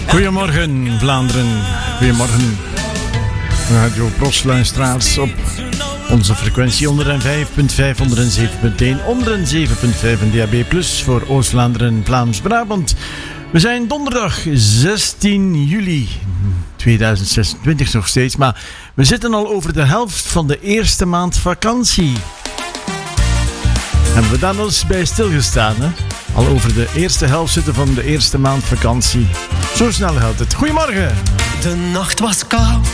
Goedemorgen Vlaanderen, goedemorgen Radio Prosluistraats op onze frequentie 105.5, 107.1, 107.5 en DAB+ voor Oost-Vlaanderen, Vlaams-Brabant. We zijn donderdag 16 juli 2026 nog steeds, maar we zitten al over de helft van de eerste maand vakantie. Hebben we daar nog eens bij stilgestaan, hè? Al over de eerste helft zitten van de eerste maand vakantie. Zo snel gaat het. Goedemorgen! De nacht was koud.